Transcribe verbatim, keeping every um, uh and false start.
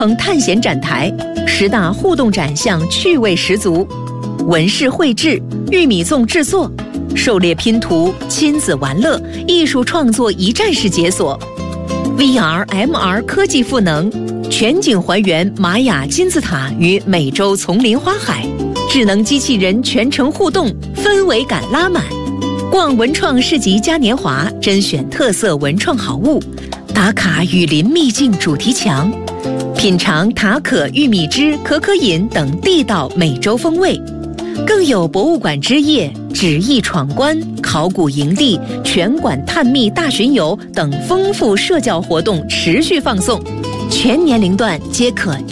探险展台，十大互动展项趣味十足，纹饰绘制、玉米粽制作、狩猎拼图、亲子玩乐、艺术创作一站式解锁 ，V R、M R 科技赋能，全景还原玛雅金字塔与美洲丛林花海，智能机器人全程互动，氛围感拉满。逛文创市集嘉年华，甄选特色文创好物，打卡雨林秘境主题墙，品尝塔可玉米汁、可可饮等地道美洲风味。更有博物馆之夜、纸艺闯关、考古营地、全馆探秘大巡游等丰富社交活动持续放送，全年龄段皆可